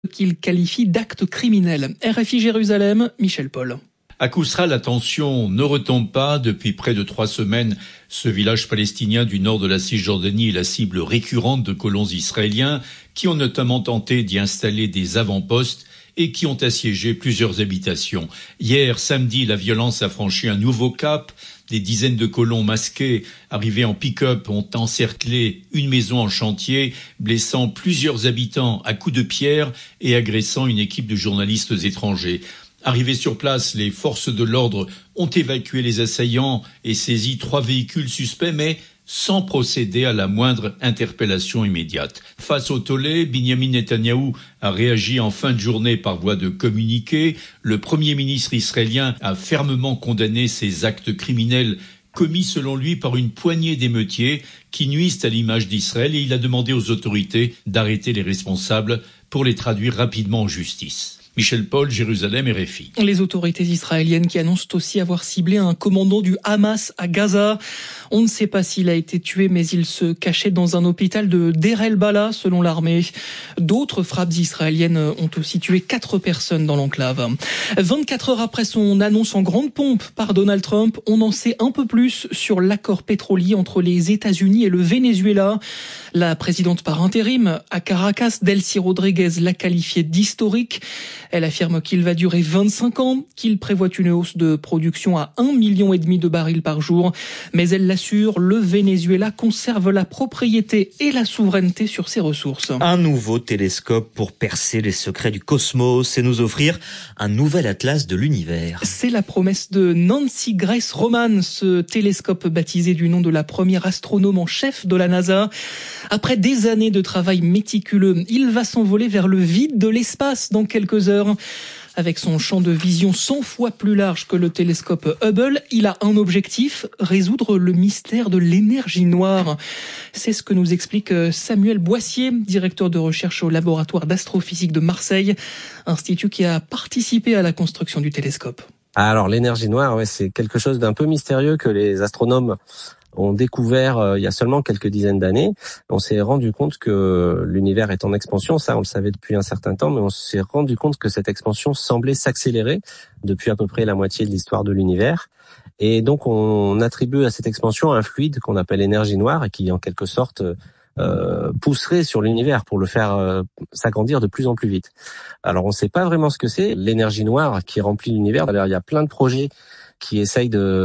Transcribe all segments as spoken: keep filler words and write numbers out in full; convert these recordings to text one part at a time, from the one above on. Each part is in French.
qu'il qualifie d'acte criminel. R F I Jérusalem, Michel Paul. À Kousra, la tension ne retombe pas. Depuis près de trois semaines, ce village palestinien du nord de la Cisjordanie est la cible récurrente de colons israéliens qui ont notamment tenté d'y installer des avant-postes et qui ont assiégé plusieurs habitations. Hier, samedi, la violence a franchi un nouveau cap. Des dizaines de colons masqués arrivés en pick-up ont encerclé une maison en chantier, blessant plusieurs habitants à coups de pierre et agressant une équipe de journalistes étrangers. Arrivés sur place, les forces de l'ordre ont évacué les assaillants et saisi trois véhicules suspects, mais sans procéder à la moindre interpellation immédiate. Face au tollé, Binyamin Netanyahou a réagi en fin de journée par voie de communiqué. Le Premier ministre israélien a fermement condamné ces actes criminels commis selon lui par une poignée d'émeutiers qui nuisent à l'image d'Israël, et il a demandé aux autorités d'arrêter les responsables pour les traduire rapidement en justice. Michel Paul, Jérusalem, R F I. Les autorités israéliennes qui annoncent aussi avoir ciblé un commandant du Hamas à Gaza. On ne sait pas s'il a été tué, mais il se cachait dans un hôpital de Deir el-Bala, selon l'armée. D'autres frappes israéliennes ont aussi tué quatre personnes dans l'enclave. vingt-quatre heures après son annonce en grande pompe par Donald Trump, on en sait un peu plus sur l'accord pétrolier entre les États-Unis et le Venezuela. La présidente par intérim à Caracas, Delcy Rodriguez, l'a qualifié d'historique. Elle affirme qu'il va durer vingt-cinq ans, qu'il prévoit une hausse de production à un million et demi de barils par jour. Mais elle l'assure, le Venezuela conserve la propriété et la souveraineté sur ses ressources. Un nouveau télescope pour percer les secrets du cosmos et nous offrir un nouvel atlas de l'univers. C'est la promesse de Nancy Grace Roman, ce télescope baptisé du nom de la première astronome en chef de la NASA. Après des années de travail méticuleux, il va s'envoler vers le vide de l'espace dans quelques heures. Avec son champ de vision cent fois plus large que le télescope Hubble, il a un objectif, résoudre le mystère de l'énergie noire. C'est ce que nous explique Samuel Boissier, directeur de recherche au laboratoire d'astrophysique de Marseille, institut qui a participé à la construction du télescope. Alors l'énergie noire, ouais, c'est quelque chose d'un peu mystérieux que les astronomes ont découvert euh, il y a seulement quelques dizaines d'années. On s'est rendu compte que l'univers est en expansion, ça on le savait depuis un certain temps, mais on s'est rendu compte que cette expansion semblait s'accélérer depuis à peu près la moitié de l'histoire de l'univers. Et donc on attribue à cette expansion un fluide qu'on appelle énergie noire et qui en quelque sorte euh, pousserait sur l'univers pour le faire euh, s'agrandir de plus en plus vite. Alors on ne sait pas vraiment ce que c'est, l'énergie noire qui remplit l'univers. Alors il y a plein de projets qui essayent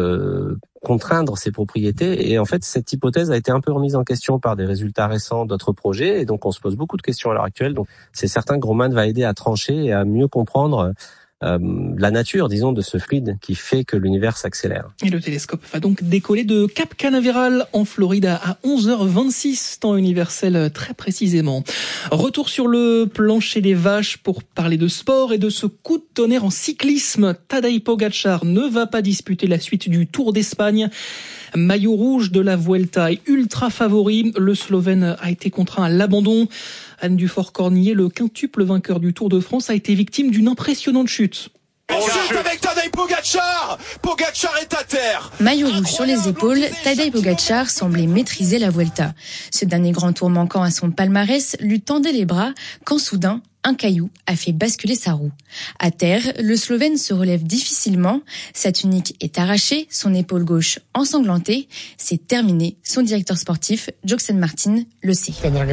de contraindre ses propriétés. Et en fait, cette hypothèse a été un peu remise en question par des résultats récents d'autres projets. Et donc, on se pose beaucoup de questions à l'heure actuelle. Donc, c'est certain que Roman va aider à trancher et à mieux comprendre euh, la nature, disons, de ce fluide qui fait que l'univers s'accélère. Et le télescope va donc décoller de Cap Canaveral en Floride à onze heures vingt-six, temps universel très précisément. Retour sur le plancher des vaches pour parler de sport et de ce coup de tonnerre en cyclisme. Tadej Pogačar ne va pas disputer la suite du Tour d'Espagne. Maillot rouge de la Vuelta et ultra favori, le Slovène a été contraint à l'abandon. Anne Dufort-Cornillet, le quintuple vainqueur du Tour de France, a été victime d'une impressionnante chute. Chute avec Tadej Pogačar. Pogačar est à terre. Maillot rouge sur les épaules, Tadej Pogačar semblait maîtriser la Vuelta. Ce dernier grand tour manquant à son palmarès lui tendait les bras quand soudain, un caillou a fait basculer sa roue. À terre, le Slovène se relève difficilement. Sa tunique est arrachée, son épaule gauche ensanglantée. C'est terminé. Son directeur sportif, Joxen Martin, le sait.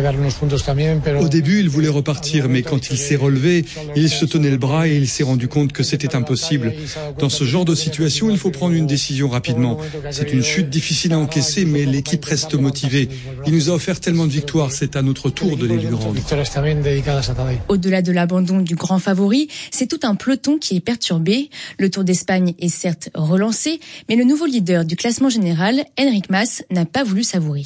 Au début, il voulait repartir, mais quand il s'est relevé, il se tenait le bras et il s'est rendu compte que c'était impossible. Dans ce genre de situation, il faut prendre une décision rapidement. C'est une chute difficile à encaisser, mais l'équipe reste motivée. Il nous a offert tellement de victoires, c'est à notre tour de les lui rendre. Au-delà de l'abandon du grand favori, c'est tout un peloton qui est perturbé. Le Tour d'Espagne est certes relancé, mais le nouveau leader du classement général, Enric Mas, n'a pas voulu savourer.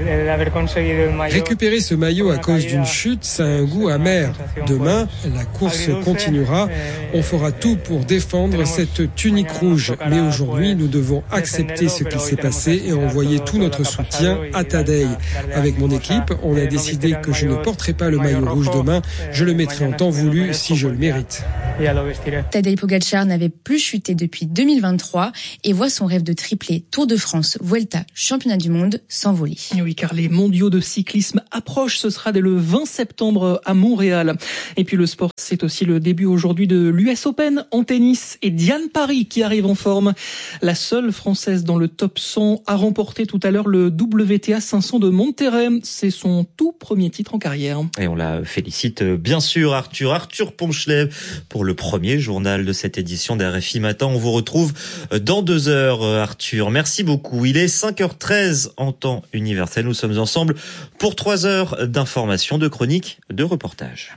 Récupérer ce maillot à cause d'une chute, ça a un goût amer. Demain, la course continuera. On fera tout pour défendre cette tunique rouge. Mais aujourd'hui, nous devons accepter ce qui s'est passé et envoyer tout notre soutien à Tadej. Avec mon équipe, on a décidé que je ne porterai pas le maillot rouge demain. Je le mettrai en temps voulu si je le mérite. Tadej Pogačar n'avait plus chuté depuis deux mille vingt-trois et voit son rêve de triplé Tour de France, Vuelta, Championnat du Monde s'envoler. Oui, car les mondiaux de cyclisme approchent. Ce sera dès le vingt septembre à Montréal. Et puis le sport, c'est aussi le début aujourd'hui de l'U S Open en tennis et Diane Paris qui arrive en forme. La seule Française dans le top cent a remporté tout à l'heure le W T A cinq cents de Monterrey. C'est son tout premier titre en carrière. Et on la félicite bien sûr, Arthur. Arthur Ponchelet pour le premier journal de cette édition d'R F I Matin. On vous retrouve dans deux heures, Arthur. Merci beaucoup. Il est cinq heures treize en temps universel. Nous sommes ensemble pour trois heures d'informations, de chroniques, de reportages.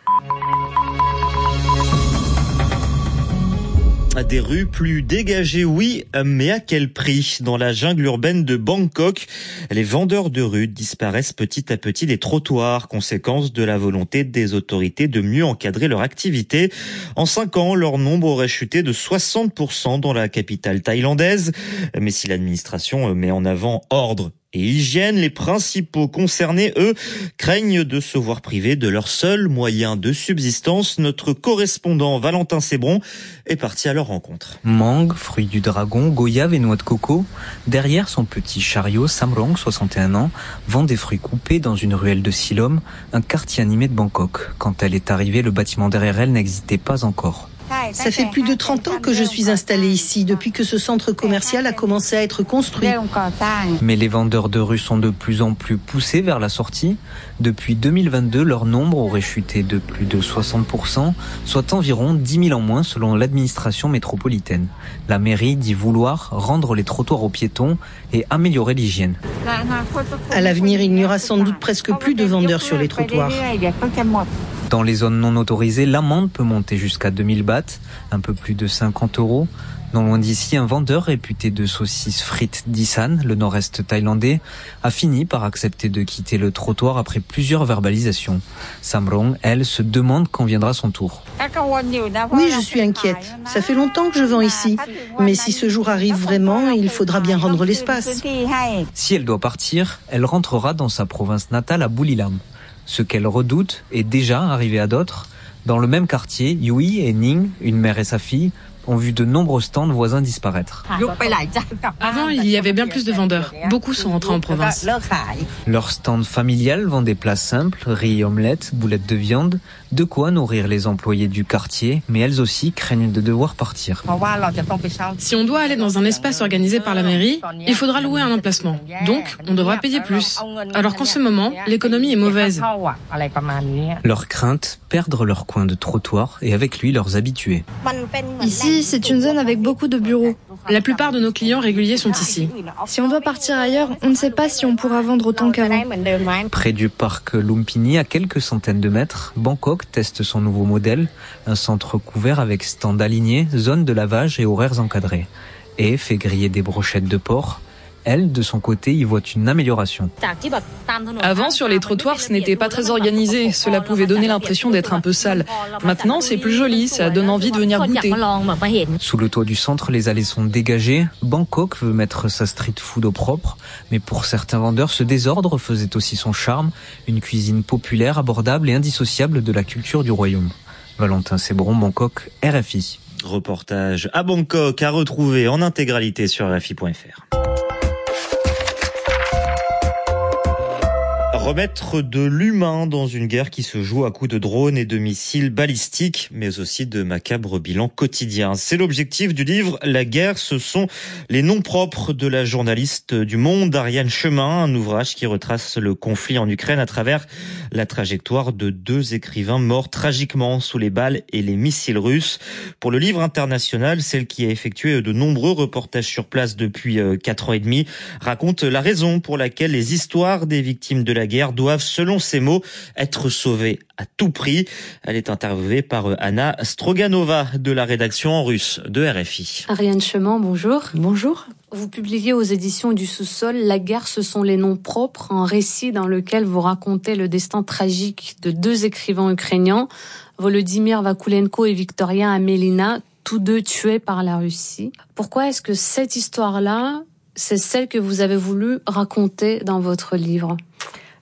Des rues plus dégagées, oui, mais à quel prix ? Dans la jungle urbaine de Bangkok, les vendeurs de rue disparaissent petit à petit des trottoirs, conséquence de la volonté des autorités de mieux encadrer leur activité. En cinq ans, leur nombre aurait chuté de soixante pour cent dans la capitale thaïlandaise. Mais si l'administration met en avant ordre et hygiène, les principaux concernés, eux, craignent de se voir privés de leur seul moyen de subsistance. Notre correspondant Valentin Sébron est parti à leur rencontre. Mangue, fruit du dragon, goyave et noix de coco. Derrière son petit chariot, Samrong, soixante et un ans, vend des fruits coupés dans une ruelle de Silom, un quartier animé de Bangkok. Quand elle est arrivée, le bâtiment derrière elle n'existait pas encore. Ça fait plus de trente ans que je suis installée ici, depuis que ce centre commercial a commencé à être construit. Mais les vendeurs de rue sont de plus en plus poussés vers la sortie. Depuis deux mille vingt-deux, leur nombre aurait chuté de plus de soixante pour cent, soit environ dix mille en moins selon l'administration métropolitaine. La mairie dit vouloir rendre les trottoirs aux piétons et améliorer l'hygiène. À l'avenir, il n'y aura sans doute presque plus de vendeurs sur les trottoirs. Dans les zones non autorisées, l'amende peut monter jusqu'à deux mille bahts, un peu plus de cinquante euros. Non loin d'ici, un vendeur réputé de saucisses frites d'Isan, le nord-est thaïlandais, a fini par accepter de quitter le trottoir après plusieurs verbalisations. Samrong, elle, se demande quand viendra son tour. Oui, je suis inquiète. Ça fait longtemps que je vends ici. Mais si ce jour arrive vraiment, il faudra bien rendre l'espace. Si elle doit partir, elle rentrera dans sa province natale à Buriram. Ce qu'elle redoute est déjà arrivé à d'autres. Dans le même quartier, Yui et Ning, une mère et sa fille, ont vu de nombreux stands voisins disparaître. Avant, il y avait bien plus de vendeurs. Beaucoup sont rentrés en province. Leur stand familial vend des plats simples, riz et omelettes, boulettes de viande, de quoi nourrir les employés du quartier, mais elles aussi craignent de devoir partir. Si on doit aller dans un espace organisé par la mairie, il faudra louer un emplacement. Donc, on devra payer plus. Alors qu'en ce moment, l'économie est mauvaise. Leur crainte, perdre leur coin de trottoir et avec lui leurs habitués. Ici, c'est une zone avec beaucoup de bureaux. La plupart de nos clients réguliers sont ici. Si on doit partir ailleurs, on ne sait pas si on pourra vendre autant qu'avant. Près du parc Lumpini, à quelques centaines de mètres, Bangkok teste son nouveau modèle, un centre couvert avec stand alignés, zone de lavage et horaires encadrés. Et fait griller des brochettes de porc. Elle, de son côté, y voit une amélioration. Avant, sur les trottoirs, ce n'était pas très organisé. Cela pouvait donner l'impression d'être un peu sale. Maintenant, c'est plus joli, ça donne envie de venir goûter. Sous le toit du centre, les allées sont dégagées. Bangkok veut mettre sa street food au propre. Mais pour certains vendeurs, ce désordre faisait aussi son charme. Une cuisine populaire, abordable et indissociable de la culture du royaume. Valentin Sébron, Bangkok, R F I. Reportage à Bangkok à retrouver en intégralité sur R F I point F R. Remettre de l'humain dans une guerre qui se joue à coups de drones et de missiles balistiques, mais aussi de macabres bilans quotidiens. C'est l'objectif du livre « La guerre, ce sont les noms propres » de la journaliste du Monde, Ariane Chemin, un ouvrage qui retrace le conflit en Ukraine à travers la trajectoire de deux écrivains morts tragiquement sous les balles et les missiles russes. Pour le livre international, celle qui a effectué de nombreux reportages sur place depuis quatre ans et demi raconte la raison pour laquelle les histoires des victimes de la guerre doivent, selon ses mots, être sauvées à tout prix. Elle est interviewée par Anna Stroganova de la rédaction en russe de R F I. Ariane Chemin, bonjour. Bonjour. Vous publiez aux éditions du Sous-sol « La guerre, ce sont les noms propres », un récit dans lequel vous racontez le destin tragique de deux écrivains ukrainiens, Volodymyr Vakulenko et Victoria Amelina, tous deux tués par la Russie. Pourquoi est-ce que cette histoire-là, c'est celle que vous avez voulu raconter dans votre livre ?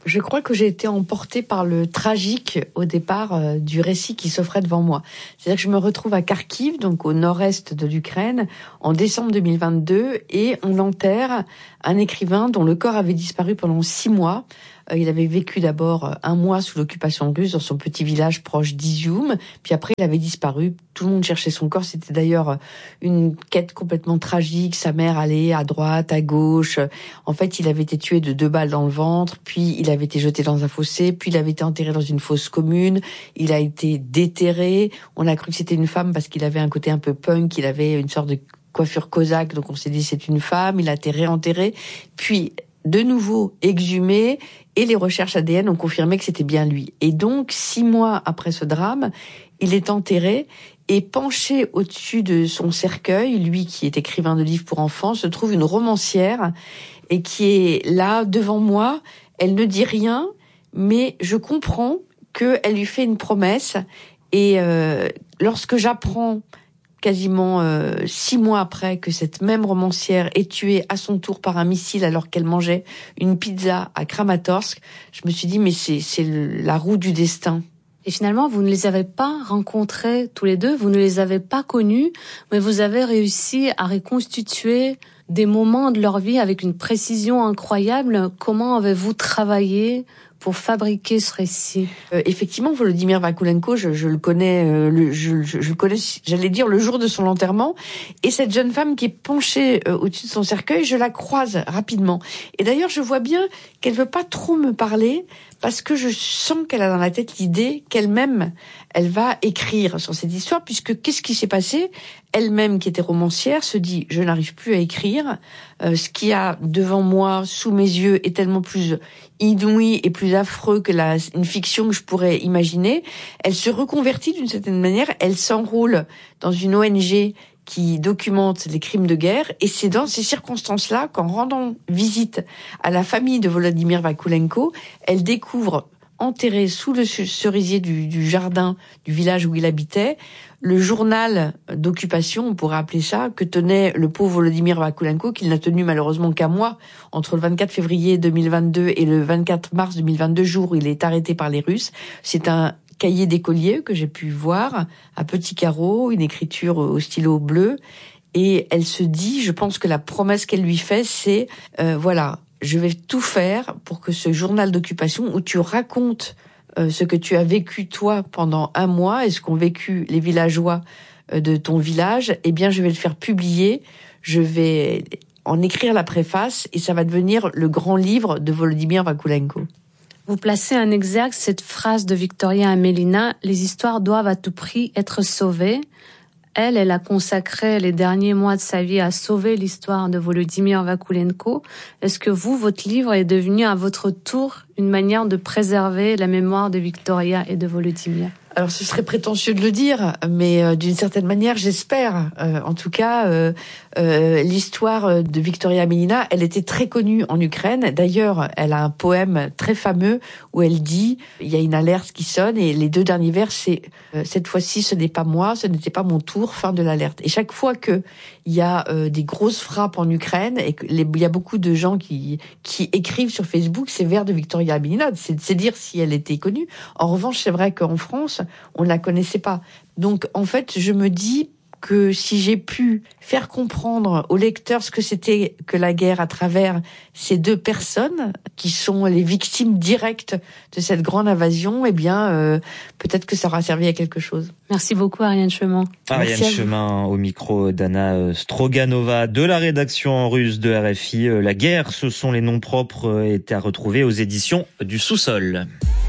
Je crois que j'ai été emportée par le tragique au départ euh, du récit qui s'offrait devant moi. C'est-à-dire que je me retrouve à Kharkiv, donc au nord-est de l'Ukraine, en décembre deux mille vingt-deux, et on enterre un écrivain dont le corps avait disparu pendant six mois. Euh, il avait vécu d'abord un mois sous l'occupation russe dans son petit village proche d'Izium, puis après il avait disparu. Tout le monde cherchait son corps. C'était d'ailleurs une quête complètement tragique. Sa mère allait à droite, à gauche. En fait, il avait été tué de deux balles dans le ventre, puis il avait été jeté dans un fossé, puis il avait été enterré dans une fosse commune. Il a été déterré. On a cru que c'était une femme parce qu'il avait un côté un peu punk. Il avait une sorte de coiffure cosaque, donc on s'est dit c'est une femme. Il a été réenterré, puis de nouveau exhumé, et les recherches A D N ont confirmé que c'était bien lui. Et donc, six mois après ce drame, il est enterré, et penché au-dessus de son cercueil, lui qui est écrivain de livres pour enfants, se trouve une romancière, et qui est là devant moi. Elle ne dit rien, mais je comprends qu'elle lui fait une promesse, et euh, lorsque j'apprends quasiment euh, six mois après que cette même romancière est tuée à son tour par un missile alors qu'elle mangeait une pizza à Kramatorsk, je me suis dit mais c'est c'est la roue du destin. Et finalement, vous ne les avez pas rencontrés tous les deux, vous ne les avez pas connus, mais vous avez réussi à reconstituer des moments de leur vie avec une précision incroyable. Comment avez-vous travaillé pour fabriquer ce récit? euh, Effectivement, Volodymyr Vakulenko, je, je le connais, euh, le, je, je, je le connais, j'allais dire le jour de son enterrement. Et cette jeune femme qui est penchée euh, au-dessus de son cercueil, je la croise rapidement. Et d'ailleurs, je vois bien qu'elle veut pas trop me parler parce que je sens qu'elle a dans la tête l'idée qu'elle-même, elle va écrire sur cette histoire, puisque qu'est-ce qui s'est passé? Elle-même, qui était romancière, se dit « je n'arrive plus à écrire, euh, ce qu'il y a devant moi, sous mes yeux, est tellement plus inouï et plus affreux que la, une fiction que je pourrais imaginer ». Elle se reconvertit d'une certaine manière, elle s'enroule dans une O N G qui documente les crimes de guerre, et c'est dans ces circonstances-là qu'en rendant visite à la famille de Volodymyr Vakulenko, elle découvre, enterré sous le cerisier du, du jardin du village où il habitait, le journal d'occupation, on pourrait appeler ça, que tenait le pauvre Volodymyr Vakulenko, qu'il n'a tenu malheureusement qu'un mois, entre le vingt-quatre février deux mille vingt-deux et le vingt-quatre mars deux mille vingt-deux, jour où il est arrêté par les Russes. C'est un cahier d'écolier que j'ai pu voir, à petits carreaux, une écriture au stylo bleu, et elle se dit, je pense que la promesse qu'elle lui fait, c'est, euh, voilà, je vais tout faire pour que ce journal d'occupation où tu racontes euh, ce que tu as vécu toi pendant un mois et ce qu'ont vécu les villageois euh, de ton village, eh bien je vais le faire publier, je vais en écrire la préface et ça va devenir le grand livre de Volodymyr Vakulenko. Vous placez en exergue cette phrase de Victoria Amelina, les histoires doivent à tout prix être sauvées. Elle, elle a consacré les derniers mois de sa vie à sauver l'histoire de Volodymyr Vakulenko. Est-ce que vous, votre livre est devenu à votre tour une manière de préserver la mémoire de Victoria et de Volodymyr? Alors ce serait prétentieux de le dire, mais euh, d'une certaine manière, j'espère. Euh, en tout cas, euh, euh, l'histoire de Victoria Amelina, elle était très connue en Ukraine. D'ailleurs, elle a un poème très fameux où elle dit, il y a une alerte qui sonne et les deux derniers vers, c'est euh, cette fois-ci, ce n'est pas moi, ce n'était pas mon tour, fin de l'alerte. Et chaque fois que il y a euh, des grosses frappes en Ukraine et que les, il y a beaucoup de gens qui qui écrivent sur Facebook ces vers de Victoria Amelina, c'est, c'est dire si elle était connue. En revanche, c'est vrai qu'en France, on ne la connaissait pas. Donc, en fait, je me dis que si j'ai pu faire comprendre aux lecteurs ce que c'était que la guerre à travers ces deux personnes qui sont les victimes directes de cette grande invasion, eh bien, euh, peut-être que ça aura servi à quelque chose. Merci beaucoup, Ariane Chemin. Ariane Chemin au micro d'Anna Stroganova de la rédaction en russe de R F I. La guerre, ce sont les noms propres, est à retrouver aux éditions du Sous-sol.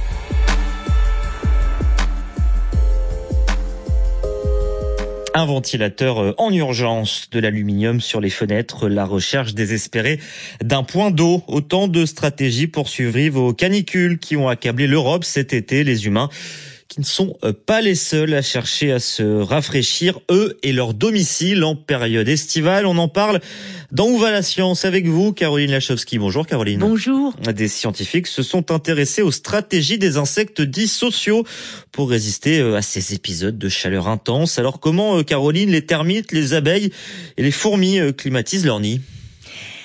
Un ventilateur en urgence, de l'aluminium sur les fenêtres, la recherche désespérée d'un point d'eau. Autant de stratégies pour survivre aux canicules qui ont accablé l'Europe cet été. Les humains qui ne sont pas les seuls à chercher à se rafraîchir, eux et leur domicile en période estivale. On en parle dans Où va la science avec vous, Caroline Lachowski. Bonjour Caroline. Bonjour. Des scientifiques se sont intéressés aux stratégies des insectes dits sociaux pour résister à ces épisodes de chaleur intense. Alors comment, Caroline, les termites, les abeilles et les fourmis climatisent leur nid ?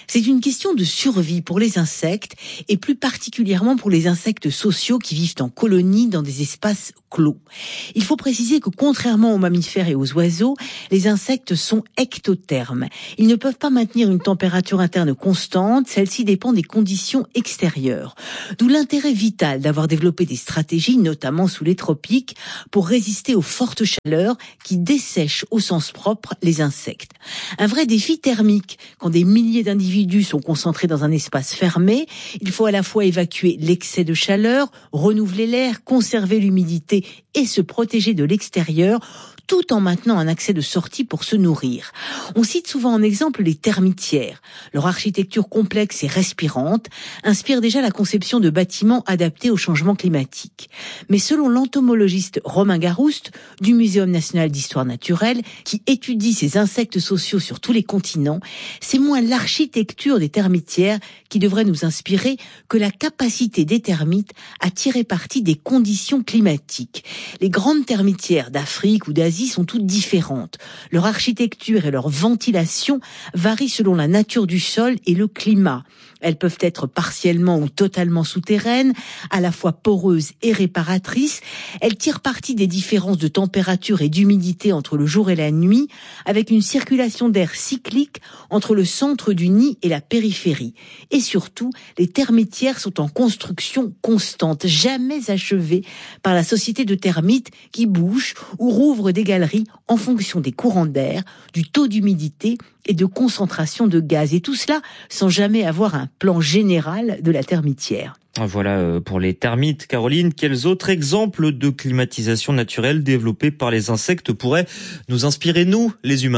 C'est une question de survie pour les insectes et plus particulièrement pour les insectes sociaux qui vivent en colonie dans des espaces clos. Il faut préciser que contrairement aux mammifères et aux oiseaux, les insectes sont ectothermes. Ils ne peuvent pas maintenir une température interne constante, celle-ci dépend des conditions extérieures. D'où l'intérêt vital d'avoir développé des stratégies, notamment sous les tropiques, pour résister aux fortes chaleurs qui dessèchent au sens propre les insectes. Un vrai défi thermique. Quand des milliers d'individus sont concentrés dans un espace fermé, il faut à la fois évacuer l'excès de chaleur, renouveler l'air, conserver l'humidité et se protéger de l'extérieur, tout en maintenant un accès de sortie pour se nourrir. On cite souvent en exemple les termitières. Leur architecture complexe et respirante inspire déjà la conception de bâtiments adaptés au changement climatique. Mais selon l'entomologiste Romain Garouste du Muséum national d'histoire naturelle, qui étudie ces insectes sociaux sur tous les continents, c'est moins l'architecture des termitières qui devrait nous inspirer que la capacité des termites à tirer parti des conditions climatiques. Les grandes termitières d'Afrique ou d'Asie sont toutes différentes. Leur architecture et leur ventilation varient selon la nature du sol et le climat. Elles peuvent être partiellement ou totalement souterraines, à la fois poreuses et réparatrices. Elles tirent parti des différences de température et d'humidité entre le jour et la nuit, avec une circulation d'air cyclique entre le centre du nid et la périphérie. Et surtout, les termitières sont en construction constante, jamais achevée par la société de termites qui bouche ou rouvre des galeries en fonction des courants d'air, du taux d'humidité et de concentration de gaz. Et tout cela sans jamais avoir un plan général de la termitière. Voilà pour les termites. Caroline, quels autres exemples de climatisation naturelle développés par les insectes pourraient nous inspirer, nous, les humains ?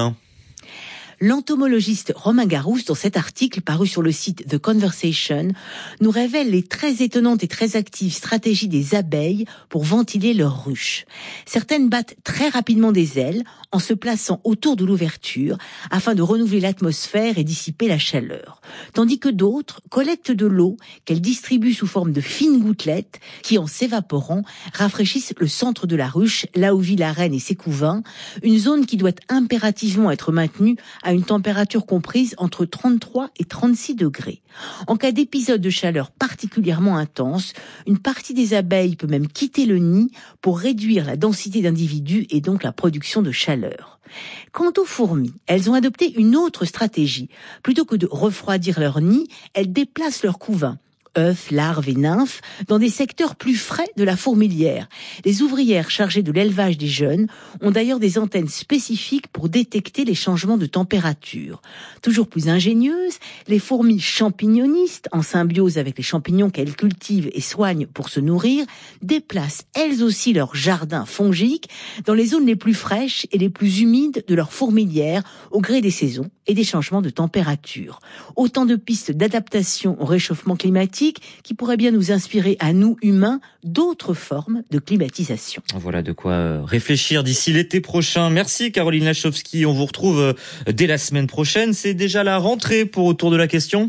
L'entomologiste Romain Garouste, dans cet article paru sur le site The Conversation, nous révèle les très étonnantes et très actives stratégies des abeilles pour ventiler leurs ruches. Certaines battent très rapidement des ailes en se plaçant autour de l'ouverture afin de renouveler l'atmosphère et dissiper la chaleur. Tandis que d'autres collectent de l'eau qu'elles distribuent sous forme de fines gouttelettes qui, en s'évaporant, rafraîchissent le centre de la ruche, là où vit la reine et ses couvains, une zone qui doit impérativement être maintenue à une température comprise entre trente-trois et trente-six degrés. En cas d'épisode de chaleur particulièrement intense, une partie des abeilles peut même quitter le nid pour réduire la densité d'individus et donc la production de chaleur. Quant aux fourmis, elles ont adopté une autre stratégie. Plutôt que de refroidir leur nid, elles déplacent leur couvain, œufs, larves et nymphes, dans des secteurs plus frais de la fourmilière. Les ouvrières chargées de l'élevage des jeunes ont d'ailleurs des antennes spécifiques pour détecter les changements de température. Toujours plus ingénieuses, les fourmis champignonistes, en symbiose avec les champignons qu'elles cultivent et soignent pour se nourrir, déplacent elles aussi leurs jardins fongiques dans les zones les plus fraîches et les plus humides de leur fourmilière au gré des saisons et des changements de température. Autant de pistes d'adaptation au réchauffement climatique qui pourrait bien nous inspirer à nous, humains, d'autres formes de climatisation. Voilà de quoi réfléchir d'ici l'été prochain. Merci Caroline Lachowski. On vous retrouve dès la semaine prochaine. C'est déjà la rentrée pour Autour de la question.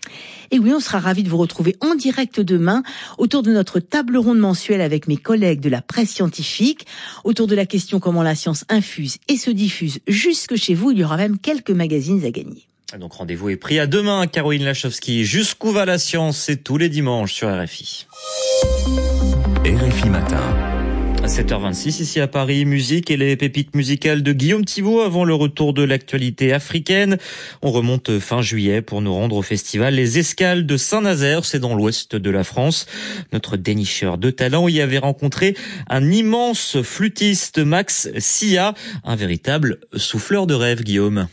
Et oui, on sera ravis de vous retrouver en direct demain autour de notre table ronde mensuelle avec mes collègues de la presse scientifique. Autour de la question comment la science infuse et se diffuse jusque chez vous. Il y aura même quelques magazines à gagner. Donc rendez-vous est pris à demain, Caroline Lachowski. Jusqu'où va la science, c'est tous les dimanches sur R F I. R F I Matin. À sept heures vingt-six, ici à Paris, musique et les pépites musicales de Guillaume Thibault avant le retour de l'actualité africaine. On remonte fin juillet pour nous rendre au festival Les Escales de Saint-Nazaire, c'est dans l'ouest de la France. Notre dénicheur de talent y avait rencontré un immense flûtiste, Max Silla, un véritable souffleur de rêve, Guillaume.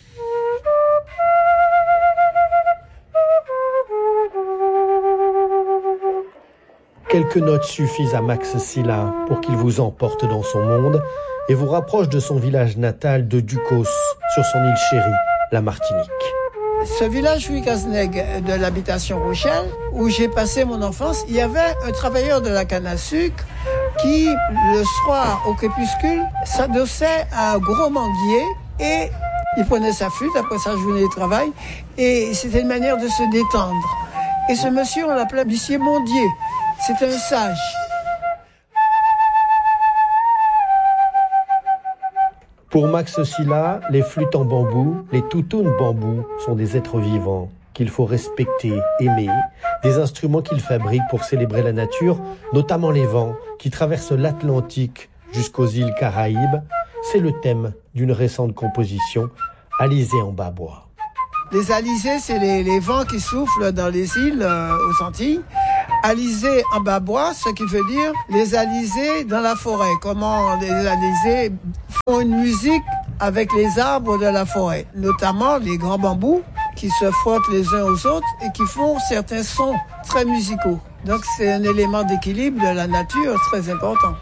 Quelques notes suffisent à Max Silla pour qu'il vous emporte dans son monde et vous rapproche de son village natal de Ducos, sur son île chérie, la Martinique. Ce village Fuigazneg de l'habitation Rochelle, où j'ai passé mon enfance, il y avait un travailleur de la canne à sucre qui, le soir au crépuscule, s'adossait à un gros manguier et il prenait sa flûte après sa journée de travail et c'était une manière de se détendre. Et ce monsieur, on l'appelait Monsieur Mondier. C'est un sage. Pour Max Silla, les flûtes en bambou, les toutounes bambou sont des êtres vivants. qu'il faut respecter, aimer, des instruments qu'il fabrique pour célébrer la nature, notamment les vents qui traversent l'Atlantique jusqu'aux îles Caraïbes. C'est le thème d'une récente composition, Alizé en bas bois. Les alizés, c'est les, les vents qui soufflent dans les îles euh, aux Antilles. Alizés en bas bois, ce qui veut dire les alizés dans la forêt. Comment les alizés font une musique avec les arbres de la forêt, notamment les grands bambous qui se frottent les uns aux autres et qui font certains sons très musicaux. Donc c'est un élément d'équilibre de la nature très important.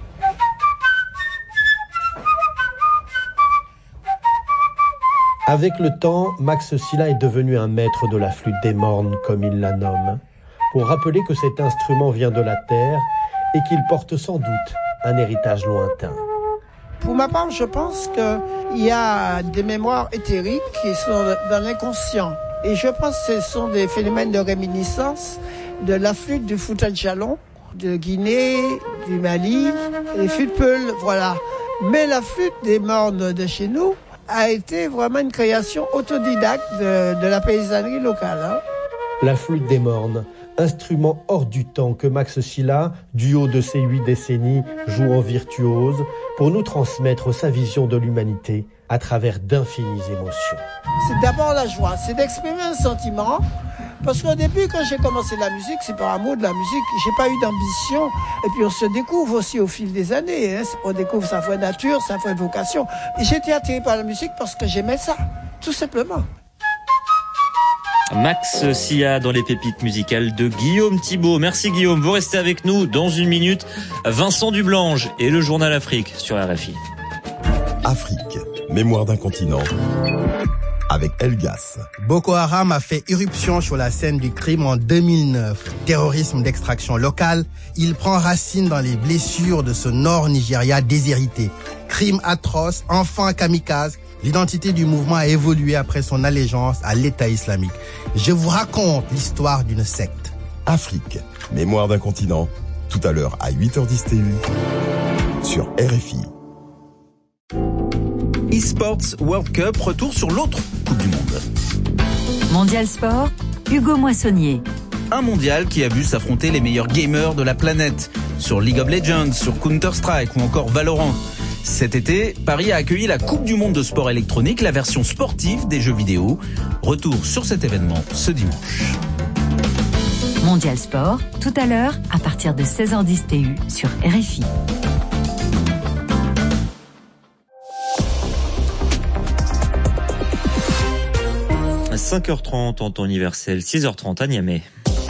Avec le temps, Max Sylla est devenu un maître de la flûte des mornes, comme il la nomme, pour rappeler que cet instrument vient de la terre et qu'il porte sans doute un héritage lointain. Pour ma part, je pense qu'il y a des mémoires éthériques qui sont dans l'inconscient. Et je pense que ce sont des phénomènes de réminiscence de la flûte du Fouta Djallon, de Guinée, du Mali, les flûtes peules, voilà. Mais la flûte des mornes de chez nous a été vraiment une création autodidacte de, de la paysannerie locale. Hein. La flûte des mornes, instrument hors du temps que Max Sylla, du haut de ses huit décennies, joue en virtuose pour nous transmettre sa vision de l'humanité à travers d'infinies émotions. C'est d'abord la joie, c'est d'exprimer un sentiment. Parce qu'au début, quand j'ai commencé la musique, c'est par amour de la musique. J'ai pas eu d'ambition. Et puis on se découvre aussi au fil des années. Hein. On découvre sa vraie nature, sa vraie vocation. Et j'ai été attiré par la musique parce que j'aimais ça, tout simplement. Max Sylla dans les pépites musicales de Guillaume Thibault. Merci Guillaume, vous restez avec nous dans une minute. Vincent Dublange et le journal Afrique sur R F I. Afrique, mémoire d'un continent. Avec Elgas. Boko Haram a fait irruption sur la scène du crime en deux mille neuf. Terrorisme d'extraction locale, il prend racine dans les blessures de ce nord Nigeria déshérité. Crime atroce, enfant kamikaze, l'identité du mouvement a évolué après son allégeance à l'État islamique. Je vous raconte l'histoire d'une secte. Afrique, mémoire d'un continent. Tout à l'heure à huit heures dix T U sur R F I. eSports World Cup, retour sur l'autre Coupe du Monde. Mondial Sport, Hugo Moissonnier. Un mondial qui a vu s'affronter les meilleurs gamers de la planète, sur League of Legends, sur Counter-Strike ou encore Valorant. Cet été, Paris a accueilli la Coupe du Monde de sport électronique, la version sportive des jeux vidéo. Retour sur cet événement ce dimanche. Mondial Sport, tout à l'heure, à partir de seize heures dix T U sur R F I. cinq heures trente en temps universel, six heures trente à Niamey.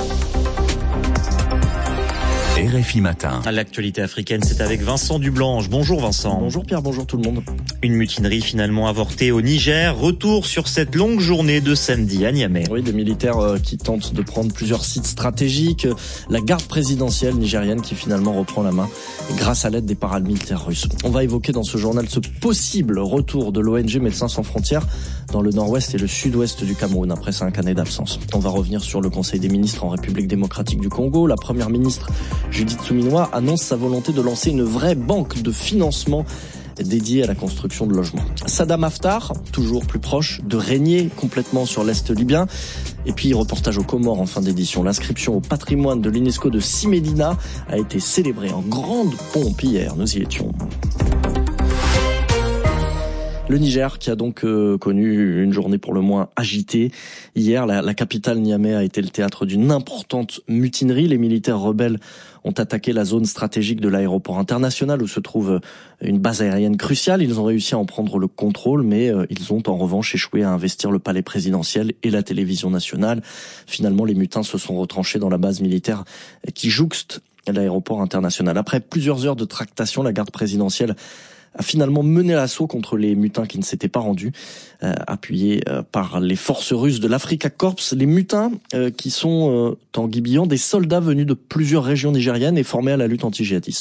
R F I Matin. L'actualité africaine, c'est avec Vincent Dublange. Bonjour Vincent. Bonjour Pierre, bonjour tout le monde. Une mutinerie finalement avortée au Niger. Retour sur cette longue journée de samedi à Niamey. Oui, des militaires qui tentent de prendre plusieurs sites stratégiques. La garde présidentielle nigérienne qui finalement reprend la main grâce à l'aide des paramilitaires russes. On va évoquer dans ce journal ce possible retour de l'O N G Médecins sans frontières dans le nord-ouest et le sud-ouest du Cameroun après cinq années d'absence. On va revenir sur le Conseil des ministres en République démocratique du Congo. La première ministre Judith Suminwa annonce sa volonté de lancer une vraie banque de financement dédiée à la construction de logements. Saddam Haftar, toujours plus proche de régner complètement sur l'Est libyen. Et puis, reportage aux Comores en fin d'édition. L'inscription au patrimoine de l'UNESCO de Si Médina a été célébrée en grande pompe hier. Nous y étions. Le Niger qui a donc euh, connu une journée pour le moins agitée. Hier, la, la capitale Niamey a été le théâtre d'une importante mutinerie. Les militaires rebelles ont attaqué la zone stratégique de l'aéroport international où se trouve une base aérienne cruciale. Ils ont réussi à en prendre le contrôle, mais euh, ils ont en revanche échoué à investir le palais présidentiel et la télévision nationale. Finalement, les mutins se sont retranchés dans la base militaire qui jouxte l'aéroport international. Après plusieurs heures de tractation, la garde présidentielle a finalement mené l'assaut contre les mutins qui ne s'étaient pas rendus, euh, appuyés euh, par les forces russes de l'Afrika Corps. Les mutins euh, qui sont, euh, en guibillant, des soldats venus de plusieurs régions nigériennes et formés à la lutte anti-djihadiste.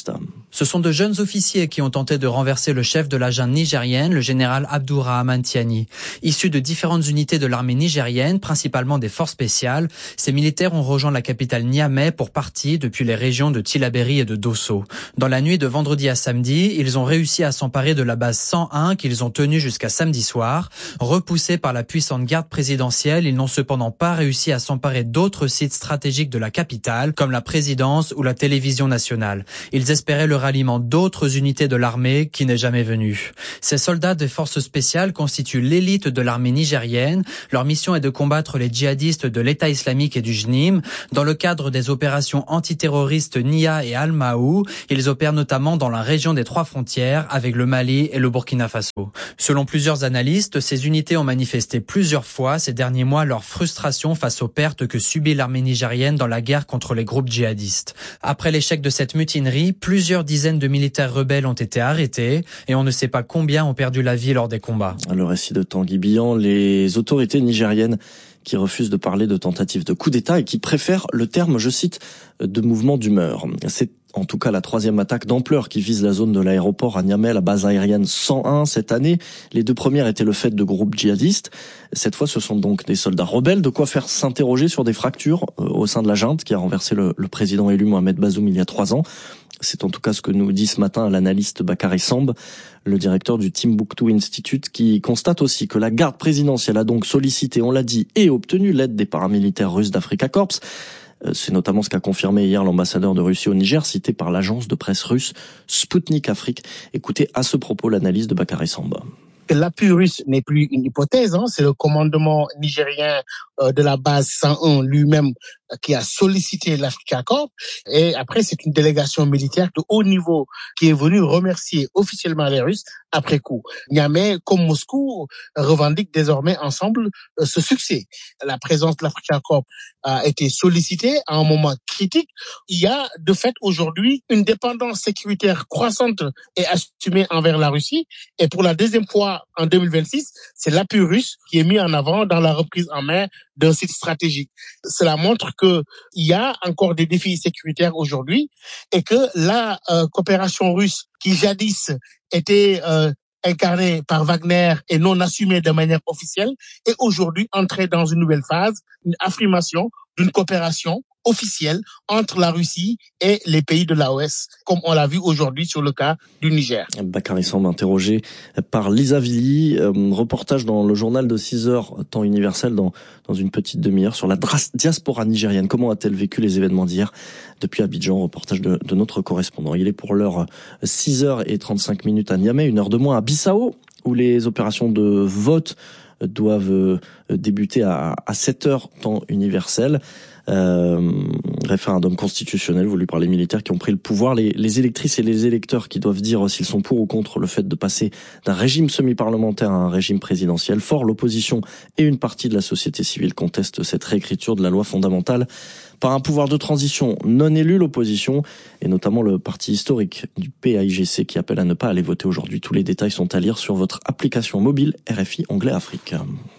Ce sont de jeunes officiers qui ont tenté de renverser le chef de la junte nigérienne, le général Abdourahmane Tiani. Issus de différentes unités de l'armée nigérienne, principalement des forces spéciales, ces militaires ont rejoint la capitale Niamey pour partie depuis les régions de Tillabéri et de Dosso. Dans la nuit de vendredi à samedi, ils ont réussi à s'emparer de la base cent un qu'ils ont tenue jusqu'à samedi soir. Repoussés par la puissante garde présidentielle, ils n'ont cependant pas réussi à s'emparer d'autres sites stratégiques de la capitale, comme la présidence ou la télévision nationale. Ils espéraient le ralliement d'autres unités de l'armée qui n'est jamais venu. Ces soldats des forces spéciales constituent l'élite de l'armée nigérienne. Leur mission est de combattre les djihadistes de l'État islamique et du J N I M. Dans le cadre des opérations antiterroristes N I A et Al-Maou, ils opèrent notamment dans la région des trois frontières avec le Mali et le Burkina Faso. Selon plusieurs analystes, ces unités ont manifesté plusieurs fois ces derniers mois leur frustration face aux pertes que subit l'armée nigérienne dans la guerre contre les groupes djihadistes. Après l'échec de cette mutinerie, plusieurs dizaines de militaires rebelles ont été arrêtés et on ne sait pas combien ont perdu la vie lors des combats. Le récit de Tanguy Bihan, les autorités nigériennes qui refusent de parler de tentative de coup d'État et qui préfèrent le terme, je cite, de mouvement d'humeur. C'est en tout cas la troisième attaque d'ampleur qui vise la zone de l'aéroport à Niamey, la base aérienne cent un cette année. Les deux premières étaient le fait de groupes djihadistes. Cette fois, ce sont donc des soldats rebelles. De quoi faire s'interroger sur des fractures au sein de la junte qui a renversé le, le président élu Mohamed Bazoum il y a trois ans. C'est en tout cas ce que nous dit ce matin l'analyste Bakary Samb, le directeur du Timbuktu Institute, qui constate aussi que la garde présidentielle a donc sollicité, on l'a dit, et obtenu l'aide des paramilitaires russes d'Africa Corps. C'est notamment ce qu'a confirmé hier l'ambassadeur de Russie au Niger, cité par l'agence de presse russe Sputnik Afrique. Écoutez à ce propos l'analyse de Bakary Samb. L'appui russe n'est plus une hypothèse, hein, c'est le commandement nigérien euh, de la base cent un lui-même euh, qui a sollicité l'Africa Corps. Et après, c'est une délégation militaire de haut niveau qui est venue remercier officiellement les Russes après coup. Niamey, comme Moscou, revendiquent désormais ensemble euh, ce succès. La présence de l'Africa Corps a été sollicitée à un moment critique. Il y a de fait aujourd'hui une dépendance sécuritaire croissante et assumée envers la Russie. Et pour la deuxième fois en deux mille vingt-six, c'est l'appui russe qui est mis en avant dans la reprise en main d'un site stratégique. Cela montre que il y a encore des défis sécuritaires aujourd'hui et que la euh, coopération russe qui jadis était euh, incarnée par Wagner et non assumée de manière officielle est aujourd'hui entrée dans une nouvelle phase, une affirmation d'une coopération officielle entre la Russie et les pays de l'A O S, comme on l'a vu aujourd'hui sur le cas du Niger. Bakary Samb interrogé par Lisa Villy, euh, reportage dans le journal de six heures, temps universel, dans, dans une petite demi-heure, sur la diaspora nigérienne. Comment a-t-elle vécu les événements d'hier depuis Abidjan? Reportage de, de notre correspondant. Il est pour l'heure six heures trente-cinq minutes à Niamey, une heure de moins à Bissau, où les opérations de vote doivent débuter à, à sept heures, temps universel. Euh, référendum constitutionnel voulu par les militaires qui ont pris le pouvoir. Les, les électrices et les électeurs qui doivent dire s'ils sont pour ou contre le fait de passer d'un régime semi-parlementaire à un régime présidentiel. Fort, l'opposition et une partie de la société civile contestent cette réécriture de la loi fondamentale par un pouvoir de transition non élu. L'opposition et notamment le parti historique du P A I G C qui appelle à ne pas aller voter aujourd'hui. Tous les détails sont à lire sur votre application mobile R F I Anglais Afrique.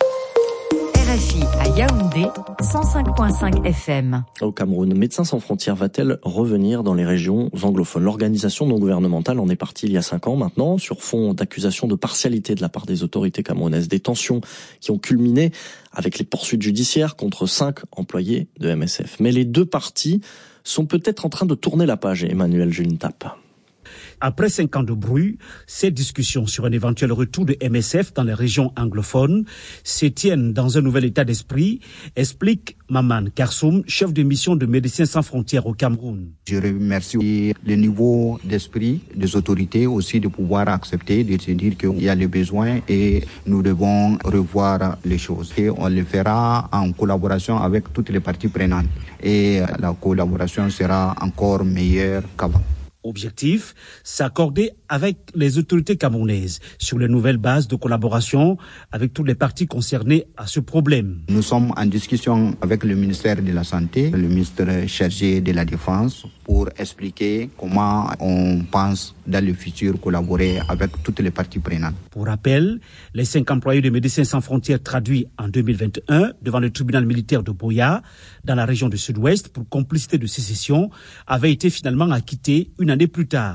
R F I à Yaoundé, cent cinq virgule cinq F M. Au Cameroun, Médecins sans frontières va-t-elle revenir dans les régions anglophones? L'organisation non gouvernementale en est partie il y a cinq ans maintenant, sur fond d'accusations de partialité de la part des autorités camerounaises. Des tensions qui ont culminé avec les poursuites judiciaires contre cinq employés de M S F. Mais les deux parties sont peut-être en train de tourner la page, Emmanuel Junetap. Après cinq ans de bruit, ces discussions sur un éventuel retour de M S F dans les régions anglophones se tiennent dans un nouvel état d'esprit, explique Maman Karsoum, chef de mission de Médecins sans frontières au Cameroun. Je remercie le niveau d'esprit des autorités aussi de pouvoir accepter, de se dire qu'il y a le besoin et nous devons revoir les choses. Et on le fera en collaboration avec toutes les parties prenantes. Et la collaboration sera encore meilleure qu'avant. Objectif, s'accorder avec les autorités camerounaises sur les nouvelles bases de collaboration avec toutes les parties concernées à ce problème. Nous sommes en discussion avec le ministère de la Santé, le ministre chargé de la Défense, pour expliquer comment on pense dans le futur collaborer avec toutes les parties prenantes. Pour rappel, les cinq employés de Médecins sans frontières traduits en deux mille vingt et un devant le tribunal militaire de Boya, dans la région du Sud-Ouest, pour complicité de sécession, avaient été finalement acquittés une année plus tard.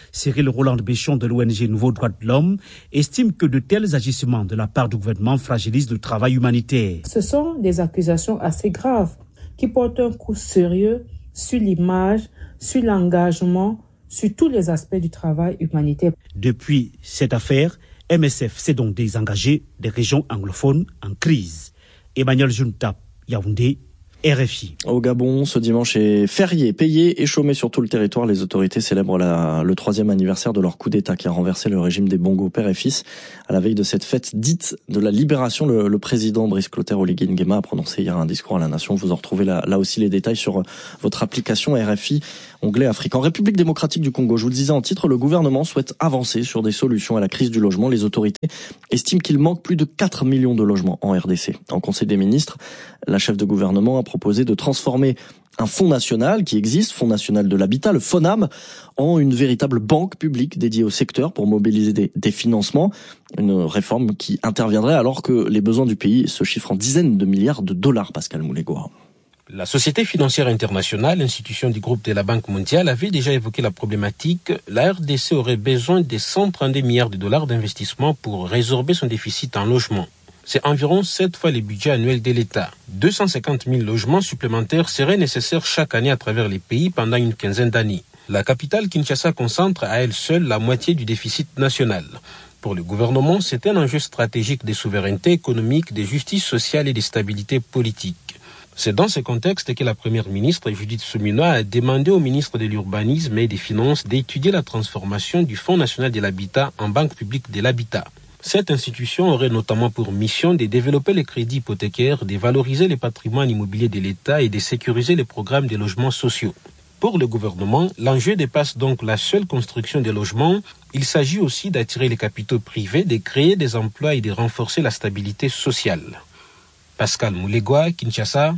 Cyril Roland-Béchon de l'O N G Nouveau Droit de l'Homme estime que de tels agissements de la part du gouvernement fragilisent le travail humanitaire. Ce sont des accusations assez graves qui portent un coup sérieux sur l'image, sur l'engagement, sur tous les aspects du travail humanitaire. Depuis cette affaire, M S F s'est donc désengagé des régions anglophones en crise. Emmanuel Junta, Yaoundé, R F I. Au Gabon, ce dimanche est férié, payé et chômé sur tout le territoire. Les autorités célèbrent la, le troisième anniversaire de leur coup d'État qui a renversé le régime des Bongo père et fils. À la veille de cette fête dite de la libération, le, le président Brice Clotaire Oligui Nguema a prononcé hier un discours à la nation. Vous en retrouvez là, là aussi les détails sur votre application R F I, onglet Afrique. En République démocratique du Congo, je vous le disais en titre, le gouvernement souhaite avancer sur des solutions à la crise du logement. Les autorités estiment qu'il manque plus de quatre millions de logements en R D C. En Conseil des ministres, la chef de gouvernement a proposé de transformer un fonds national qui existe, Fonds national de l'habitat, le FONHAM, en une véritable banque publique dédiée au secteur pour mobiliser des, des financements. Une réforme qui interviendrait alors que les besoins du pays se chiffrent en dizaines de milliards de dollars, Pascal Moulégoa. La Société financière internationale, institution du groupe de la Banque mondiale, avait déjà évoqué la problématique. La R D C aurait besoin de cent trente-deux milliards de dollars d'investissement pour résorber son déficit en logement. C'est environ sept fois le budget annuel de l'État. deux cent cinquante mille logements supplémentaires seraient nécessaires chaque année à travers les pays pendant une quinzaine d'années. La capitale Kinshasa concentre à elle seule la moitié du déficit national. Pour le gouvernement, c'est un enjeu stratégique de souveraineté économique, de justice sociale et de stabilité politique. C'est dans ce contexte que la première ministre Judith Suminwa a demandé au ministre de l'Urbanisme et des Finances d'étudier la transformation du Fonds national de l'habitat en banque publique de l'habitat. Cette institution aurait notamment pour mission de développer les crédits hypothécaires, de valoriser le patrimoine immobilier de l'État et de sécuriser les programmes de logements sociaux. Pour le gouvernement, l'enjeu dépasse donc la seule construction des logements. Il s'agit aussi d'attirer les capitaux privés, de créer des emplois et de renforcer la stabilité sociale. Pascal Moulégoa, Kinshasa,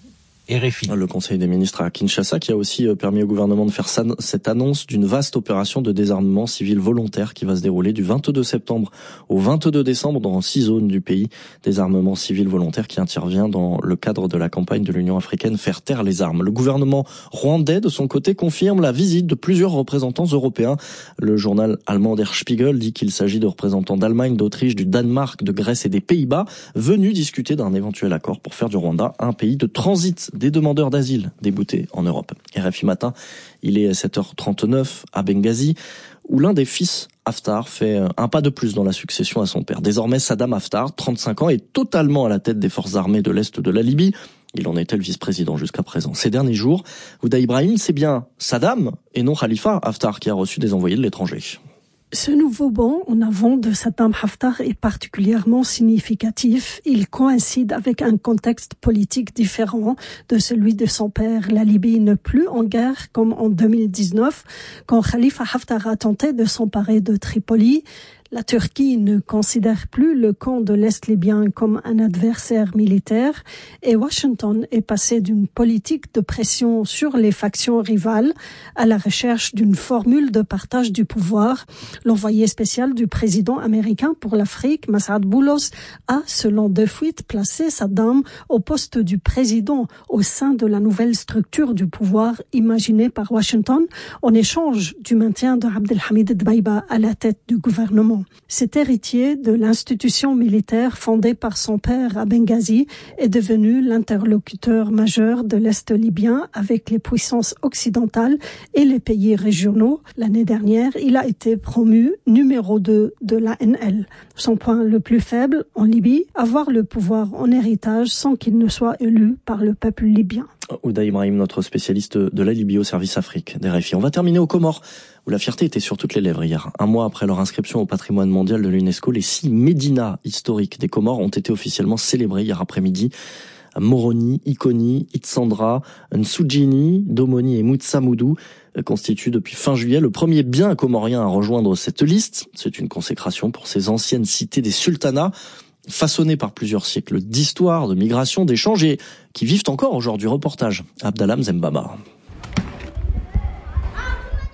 R F I. Le Conseil des ministres à Kinshasa qui a aussi permis au gouvernement de faire cette annonce d'une vaste opération de désarmement civil volontaire qui va se dérouler du vingt-deux septembre au vingt-deux décembre dans six zones du pays. Désarmement civil volontaire qui intervient dans le cadre de la campagne de l'Union africaine Faire taire les armes. Le gouvernement rwandais, de son côté, confirme la visite de plusieurs représentants européens. Le journal allemand Der Spiegel dit qu'il s'agit de représentants d'Allemagne, d'Autriche, du Danemark, de Grèce et des Pays-Bas venus discuter d'un éventuel accord pour faire du Rwanda un pays de transit des demandeurs d'asile déboutés en Europe. R F I Matin, il est sept heures trente-neuf à Benghazi, où l'un des fils Haftar fait un pas de plus dans la succession à son père. Désormais, Saddam Haftar, trente-cinq ans, est totalement à la tête des forces armées de l'Est de la Libye. Il en était le vice-président jusqu'à présent. Ces derniers jours, Houda Ibrahim, c'est bien Saddam et non Khalifa Haftar qui a reçu des envoyés de l'étranger. Ce nouveau bond en avant de Saddam Haftar est particulièrement significatif. Il coïncide avec un contexte politique différent de celui de son père. La Libye n'est plus en guerre comme en deux mille dix-neuf, quand Khalifa Haftar a tenté de s'emparer de Tripoli. La Turquie ne considère plus le camp de l'Est libyen comme un adversaire militaire et Washington est passé d'une politique de pression sur les factions rivales à la recherche d'une formule de partage du pouvoir. L'envoyé spécial du président américain pour l'Afrique, Mas'ad Boulos, a, selon deux fuites, placé Saddam au poste du président au sein de la nouvelle structure du pouvoir imaginée par Washington en échange du maintien de Abdelhamid Dbaïba à la tête du gouvernement. Cet héritier de l'institution militaire fondée par son père à Benghazi est devenu l'interlocuteur majeur de l'Est libyen avec les puissances occidentales et les pays régionaux. L'année dernière, il a été promu numéro deux de l'A N L. Son point le plus faible en Libye, avoir le pouvoir en héritage sans qu'il ne soit élu par le peuple libyen. Houda Ibrahim, notre spécialiste de la Libye au service Afrique des R F I. On va terminer aux Comores, où la fierté était sur toutes les lèvres hier. Un mois après leur inscription au patrimoine mondial de l'UNESCO, les six médinas historiques des Comores ont été officiellement célébrés hier après-midi. Moroni, Ikoni, Itsandra, Nsujini, Domoni et Moutsamoudou constituent depuis fin juillet le premier bien comorien à rejoindre cette liste. C'est une consécration pour ces anciennes cités des sultanats, façonnées par plusieurs siècles d'histoire, de migration, d'échanges et qui vivent encore aujourd'hui. Reportage Abdallah Mzembaba.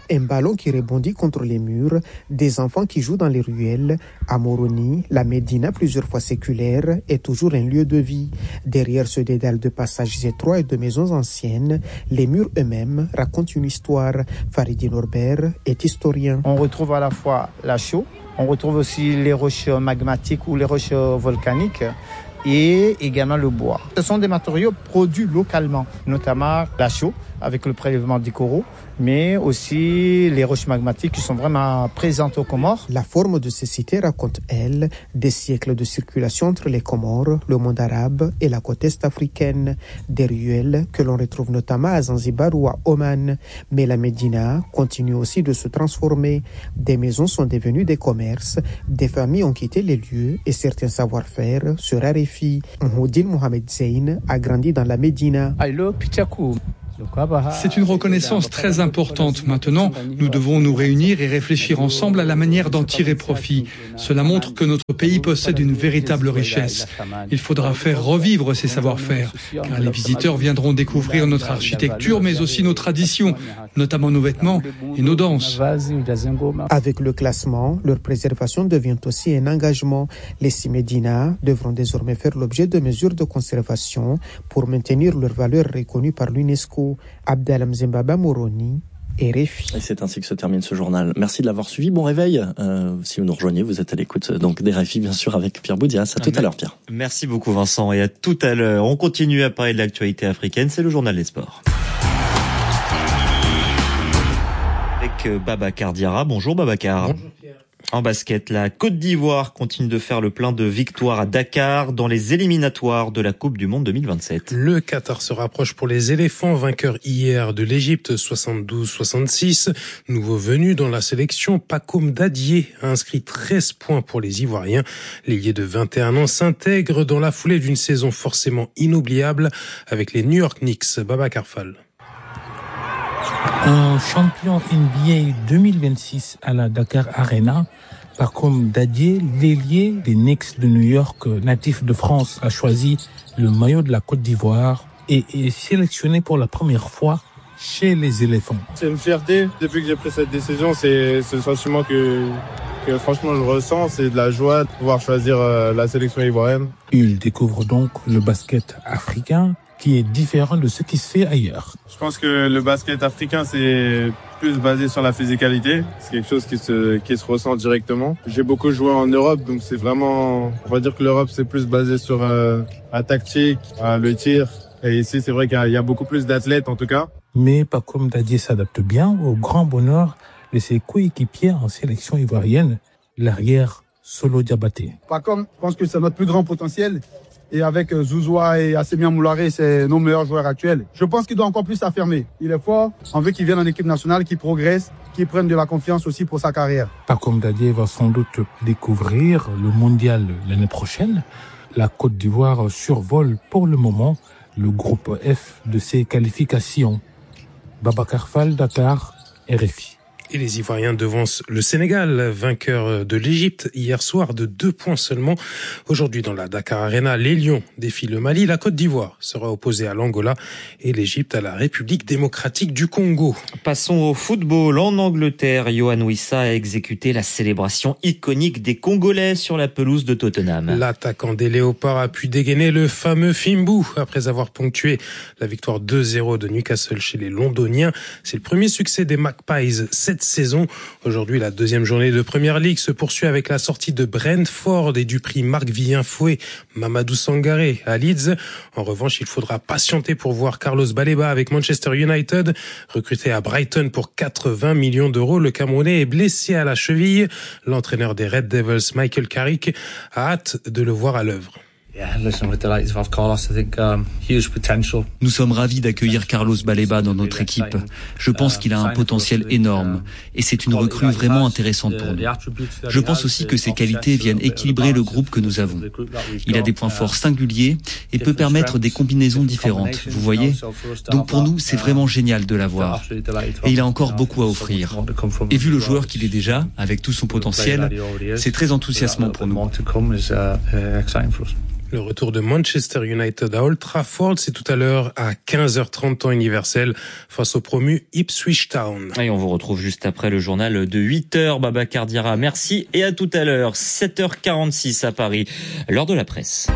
Un ballon qui rebondit contre les murs, des enfants qui jouent dans les ruelles. À Moroni, la Médina, plusieurs fois séculaire, est toujours un lieu de vie. Derrière ce dédale de passages étroits et de maisons anciennes, les murs eux-mêmes racontent une histoire. Faridi Norbert est historien. On retrouve à la fois la chaux, on retrouve aussi les roches magmatiques ou les roches volcaniques, et également le bois. Ce sont des matériaux produits localement, notamment la chaux avec le prélèvement des coraux, mais aussi les roches magmatiques qui sont vraiment présentes aux Comores. La forme de ces cités raconte, elle, des siècles de circulation entre les Comores, le monde arabe et la côte est africaine. Des ruelles que l'on retrouve notamment à Zanzibar ou à Oman. Mais la Médina continue aussi de se transformer. Des maisons sont devenues des commerces, des familles ont quitté les lieux et certains savoir-faire se raréfient. Mhoudine Mohamed Zeyn a grandi dans la Médina. C'est une reconnaissance très importante. Maintenant, nous devons nous réunir et réfléchir ensemble à la manière d'en tirer profit. Cela montre que notre pays possède une véritable richesse. Il faudra faire revivre ces savoir-faire, car les visiteurs viendront découvrir notre architecture, mais aussi nos traditions, notamment nos vêtements et nos danses. Avec le classement, leur préservation devient aussi un engagement. Les six Médinas devront désormais faire l'objet de mesures de conservation pour maintenir leur valeur reconnue par l'UNESCO. Abdelham Zimbaba Moroni, R F I. Et c'est ainsi que se termine ce journal. Merci de l'avoir suivi. Bon réveil. Euh, si vous nous rejoignez, vous êtes à l'écoute donc des R F I, bien sûr, avec Pierre Boudias. À tout à l'heure, Pierre. Merci beaucoup, Vincent. Et à tout à l'heure. On continue à parler de l'actualité africaine. C'est le journal des sports. Avec Babacar Diarra. Bonjour, Babacar. Bonjour, Pierre. En basket, la Côte d'Ivoire continue de faire le plein de victoires à Dakar dans les éliminatoires de la Coupe du Monde deux mille vingt-sept. Le Qatar se rapproche pour les éléphants, vainqueurs hier de l'Égypte soixante-douze soixante-six. Nouveau venu dans la sélection, Pakoum Dadié a inscrit treize points pour les Ivoiriens. L'ailier de vingt et un ans s'intègre dans la foulée d'une saison forcément inoubliable avec les New York Knicks. Babacar Fall. Un champion N B A deux mille vingt-six à la Dakar Arena, Pakoum Dadié, l'ailier des Knicks de New York, natif de France, a choisi le maillot de la Côte d'Ivoire et est sélectionné pour la première fois chez les éléphants. C'est une fierté. Depuis que j'ai pris cette décision, c'est, c'est le sentiment que, que franchement je ressens. C'est de la joie de pouvoir choisir la sélection ivoirienne. Il découvre donc le basket africain, qui est différent de ce qui se fait ailleurs. Je pense que le basket africain, c'est plus basé sur la physicalité. C'est quelque chose qui se, qui se ressent directement. J'ai beaucoup joué en Europe, donc c'est vraiment, on va dire que l'Europe, c'est plus basé sur euh, la tactique, euh, le tir. Et ici, c'est vrai qu'il y a beaucoup plus d'athlètes, en tout cas. Mais Pakoum Dadié s'adapte bien au grand bonheur de ses coéquipiers en sélection ivoirienne, l'arrière Solo Diabaté. Pakoum, je pense que c'est notre plus grand potentiel. Et avec Zouzoua et Assemia Moularé, c'est nos meilleurs joueurs actuels. Je pense qu'il doit encore plus s'affirmer. Il est fort. On veut qu'il vienne en équipe nationale, qu'il progresse, qu'il prenne de la confiance aussi pour sa carrière. Pakoum Dadié va sans doute découvrir le mondial l'année prochaine. La Côte d'Ivoire survole pour le moment le groupe F de ses qualifications. Babacar Fall, Dakar, R F I. Et les Ivoiriens devancent le Sénégal, vainqueur de l'Égypte hier soir de deux points seulement. Aujourd'hui dans la Dakar Arena, les Lions défient le Mali. La Côte d'Ivoire sera opposée à l'Angola et l'Égypte à la République démocratique du Congo. Passons au football. En Angleterre, Yohan Wissa a exécuté la célébration iconique des Congolais sur la pelouse de Tottenham. L'attaquant des Léopards a pu dégainer le fameux Fimbu après avoir ponctué la victoire deux zéro de Newcastle chez les Londoniens. C'est le premier succès des Magpies cette saison. Aujourd'hui, la deuxième journée de Premier League se poursuit avec la sortie de Brentford et du prix Marc Vivien Fouet, Mamadou Sangaré à Leeds. En revanche, il faudra patienter pour voir Carlos Baleba avec Manchester United, recruté à Brighton pour quatre-vingts millions d'euros. Le Camerounais est blessé à la cheville. L'entraîneur des Red Devils, Michael Carrick, a hâte de le voir à l'œuvre. Nous sommes ravis d'accueillir Carlos Baleba dans notre équipe. Je pense qu'il a un potentiel énorme et c'est une recrue vraiment intéressante pour nous. Je pense aussi que ses qualités viennent équilibrer le groupe que nous avons. Il a des points forts singuliers et peut permettre des combinaisons différentes, vous voyez ? Donc pour nous, c'est vraiment génial de l'avoir. Et il a encore beaucoup à offrir. Et vu le joueur qu'il est déjà, avec tout son potentiel, c'est très enthousiasmant pour nous. Le retour de Manchester United à Old Trafford, c'est tout à l'heure à quinze heures trente temps universel face au promu Ipswich Town. Et on vous retrouve juste après le journal de huit heures. Babacar Diarra, merci et à tout à l'heure. sept heures quarante-six à Paris, l'heure de la presse.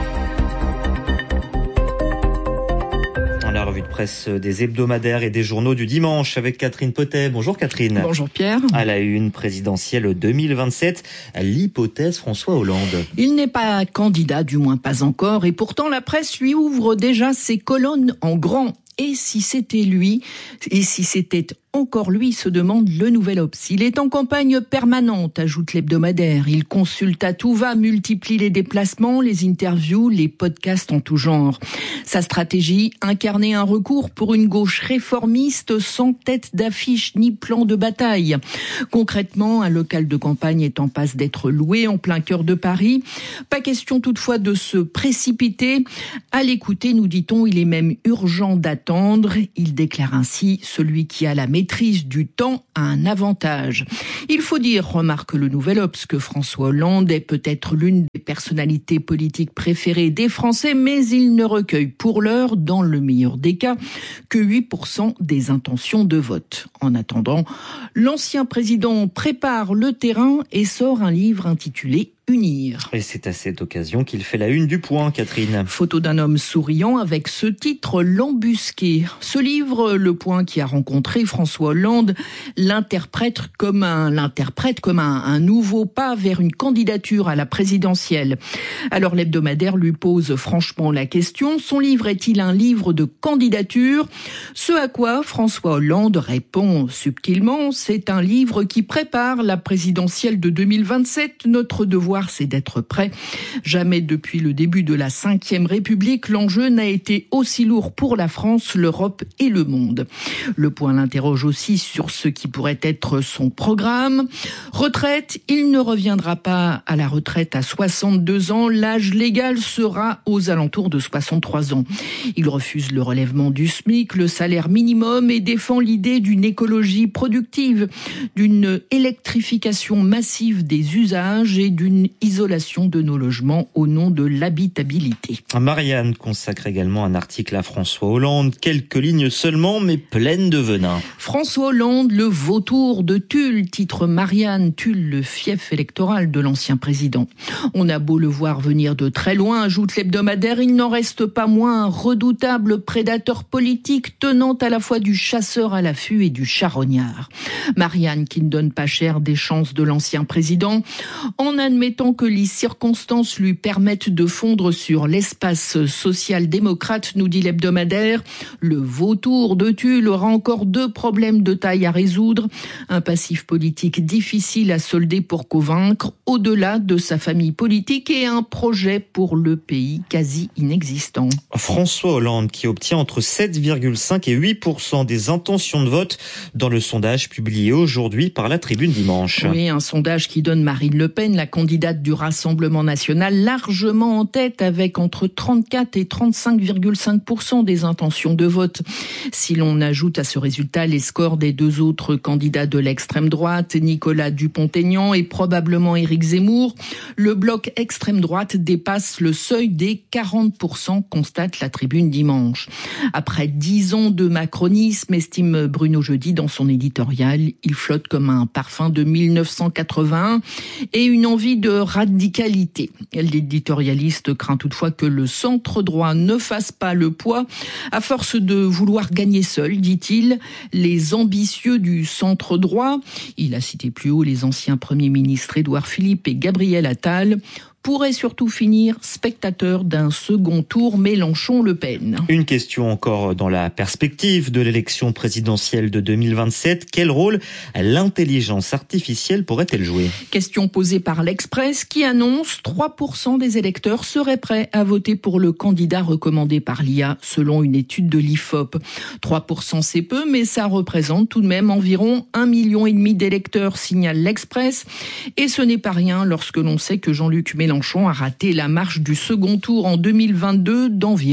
La revue de presse des hebdomadaires et des journaux du dimanche avec Catherine Potet. Bonjour Catherine. Bonjour Pierre. À la une présidentielle deux mille vingt-sept, l'hypothèse François Hollande. Il n'est pas candidat, du moins pas encore, et pourtant la presse lui ouvre déjà ses colonnes en grand. Et si c'était lui, et si c'était encore lui, se demande le Nouvel Obs. Il est en campagne permanente, ajoute l'hebdomadaire. Il consulte à tout va, multiplie les déplacements, les interviews, les podcasts en tout genre. Sa stratégie, incarner un recours pour une gauche réformiste sans tête d'affiche ni plan de bataille. Concrètement, un local de campagne est en passe d'être loué en plein cœur de Paris. Pas question toutefois de se précipiter. À l'écouter, nous dit-on, il est même urgent d'attendre. Il déclare ainsi, celui qui a la maîtrise du temps a un avantage. Il faut dire, remarque le Nouvel Obs, que François Hollande est peut-être l'une des personnalités politiques préférées des Français, mais il ne recueille pour l'heure, dans le meilleur des cas, que huit pour cent des intentions de vote. En attendant, l'ancien président prépare le terrain et sort un livre intitulé Unir. Et c'est à cette occasion qu'il fait la une du Point, Catherine. Photo d'un homme souriant avec ce titre, L'Embusqué. Ce livre, Le Point, qui a rencontré François Hollande, l'interprète comme un, l'interprète comme un, un nouveau pas vers une candidature à la présidentielle. Alors l'hebdomadaire lui pose franchement la question, son livre est-il un livre de candidature? Ce à quoi François Hollande répond subtilement, c'est un livre qui prépare la présidentielle de deux mille vingt-sept. Notre devoir, c'est d'être prêt. Jamais depuis le début de la cinquième République, l'enjeu n'a été aussi lourd pour la France, l'Europe et le monde. Le Point l'interroge aussi sur ce qui pourrait être son programme. Retraite, il ne reviendra pas à la retraite à soixante-deux ans. L'âge légal sera aux alentours de soixante-trois ans. Il refuse le relèvement du SMIC, le salaire minimum et défend l'idée d'une écologie productive, d'une électrification massive des usages et d'une isolation de nos logements au nom de l'habitabilité. Marianne consacre également un article à François Hollande, quelques lignes seulement mais pleines de venin. François Hollande, le vautour de Tulle, titre Marianne, Tulle, le fief électoral de l'ancien président. On a beau le voir venir de très loin, ajoute l'hebdomadaire, il n'en reste pas moins un redoutable prédateur politique tenant à la fois du chasseur à l'affût et du charognard. Marianne qui ne donne pas cher des chances de l'ancien président, en admettant que les circonstances lui permettent de fondre sur l'espace social-démocrate, nous dit l'hebdomadaire. Le vautour de Tulle aura encore deux problèmes de taille à résoudre. Un passif politique difficile à solder pour convaincre, au-delà de sa famille politique, et un projet pour le pays quasi inexistant. François Hollande qui obtient entre sept virgule cinq et huit pour cent des intentions de vote dans le sondage publié aujourd'hui par la Tribune dimanche. Oui, un sondage qui donne Marine Le Pen, la candidate du Rassemblement national, largement en tête avec entre trente-quatre et trente-cinq virgule cinq pour cent des intentions de vote. Si l'on ajoute à ce résultat les scores des deux autres candidats de l'extrême droite, Nicolas Dupont-Aignan et probablement Éric Zemmour, le bloc extrême droite dépasse le seuil des quarante pour cent, constate la Tribune dimanche. Après dix ans de macronisme, estime Bruno Jeudi dans son éditorial, il flotte comme un parfum de mille neuf cent quatre-vingt-un et une envie de radicalité. L'éditorialiste craint toutefois que le centre droit ne fasse pas le poids. À force de vouloir gagner seul, dit-il, les ambitieux du centre droit, il a cité plus haut les anciens premiers ministres Édouard Philippe et Gabriel Attal, pourrait surtout finir spectateur d'un second tour Mélenchon-Le Pen. Une question encore dans la perspective de l'élection présidentielle de deux mille vingt-sept. Quel rôle l'intelligence artificielle pourrait-elle jouer? Question posée par l'Express qui annonce trois pour cent des électeurs seraient prêts à voter pour le candidat recommandé par l'I A selon une étude de l'I F O P. trois pour cent c'est peu, mais ça représente tout de même environ un million et demi d'électeurs, signale l'Express. Et ce n'est pas rien lorsque l'on sait que Jean-Luc Mélenchon a raté la marche du second tour en deux mille vingt-deux d'environ